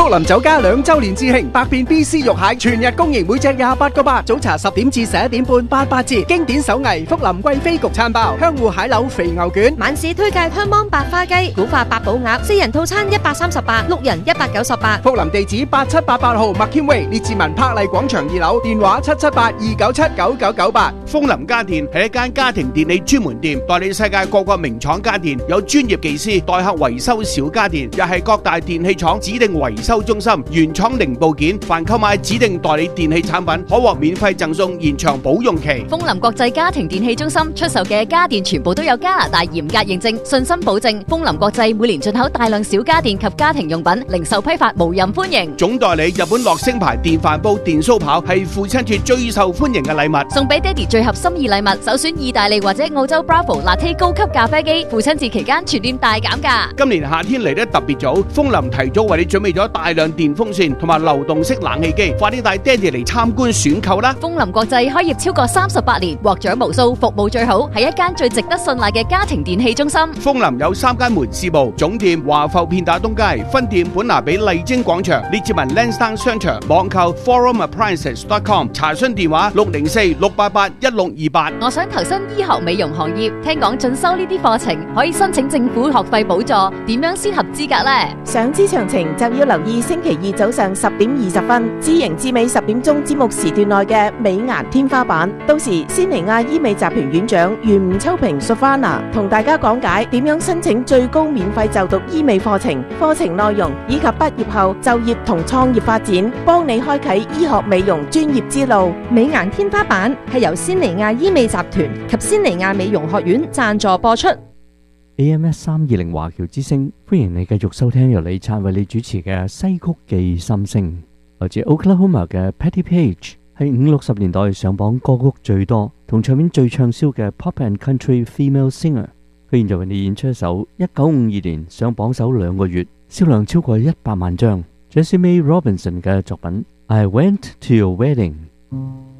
福林酒家2周年致慶，百變 BC 肉蟹全日供應，每隻28個8，早茶10點至11點半88折。經典手藝福林貴妃焗餐包，香芋蟹柳肥牛卷， 晚市推介香芒白花雞、古法八寶鴨，4人套餐138，6人198。 福林地址8788號麥堅威列治文柏麗廣場2樓，電話778-297-9998。 豐林家電係一間家庭電器專門店，代理世界各個名廠家電，有專業技師代客維修小家電，又係各大電器廠指定維修中心，原廠零部件，凡購買指定代理電器產品，可獲免費贈送延長保用期。 豐林國際家庭電器中心出售嘅家電全部都有加拿大嚴格認證，信心保證。豐林國際每年進口大量小家電及家庭用品，零售批發無任歡迎。 總代理日本樂聲牌電飯煲、電酥刨係父親節最受歡迎嘅禮物， 送俾爹哋最合心意禮物，首選意大利或者澳洲 Bravo Latte 高級咖啡機。父親節期間全店大減價。 今年夏天嚟得特別早，豐林提早為你準備咗大量電風扇同埋流動式冷氣機，快啲帶爹哋嚟參觀選購啦！ 豐林國際開業超過38年，獲獎無數，服務最好，係一間最值得信賴嘅家庭電器中心。 豐林有3間門市部，總店華埠片打東街，分店本拿比麗晶廣場，列治文 Lansdowne 商場，網購 forumappliances.com， 查詢電話604-688-1628。 我想投身醫學美容行業，聽講進修呢啲課程可以申請政府學費補助，點樣先合資格呢？ 想知詳情就要留意星期二早上10點20分，知型知美10點鐘節目時段內嘅美顏天花板。到時仙尼亞醫美集團院長袁吳秋平 Sofana 同大家講解點樣申請最高免費就讀醫美課程、課程內容以及畢業後就業同創業發展，幫你開啟醫學美容專業之路。 美顏天花板係由仙尼亞醫美集團及仙尼亞美容學院贊助播出。 AMS 320華僑之聲，歡迎你繼續收聽由李燦為你主持嘅西曲記心聲。來自 Oklahoma 嘅 Patti Page 係50-60年代上榜歌曲最多同唱片最暢銷嘅 Pop and Country Female Singer。佢現在為你演出一首1952年上榜首2個月，銷量超過100萬張，Jessie Mae Robinson 嘅作品《I Went to Your Wedding》。